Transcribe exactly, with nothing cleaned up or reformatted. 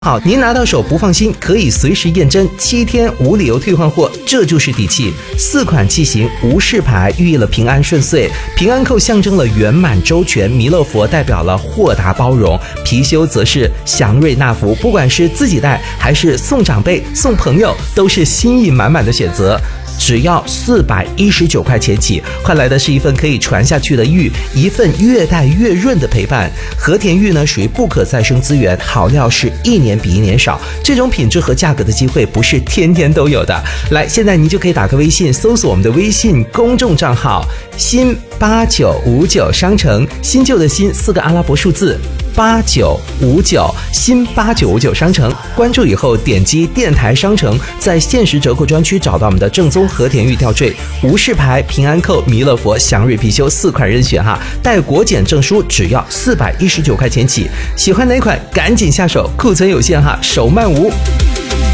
好，您拿到手不放心，可以随时验真，七天无理由退换货，这就是底气。四款器型，无事牌寓意了平安顺遂，平安扣象征了圆满周全，弥勒佛代表了豁达包容，貔貅则是祥瑞纳福。不管是自己戴还是送长辈、送朋友，都是心意满满的选择。只要四百一十九块钱起，换来的是一份可以传下去的玉，一份越戴越润的陪伴。和田玉呢，属于不可再生资源，好料是一年比一年少，这种品质和价格的机会不是天天都有的。来，现在您就可以打个微信，搜索我们的微信公众账号新八九五九商城，新旧的新四个阿拉伯数字八九五九，新八九五九商城，关注以后点击电台商城，在限时折扣专区找到我们的正宗和田玉吊坠、无事牌、平安扣、弥勒佛、祥瑞貔貅四款任选哈，带国检证书只要四百一十九块钱起，喜欢哪款赶紧下手，库存有限哈，手慢无。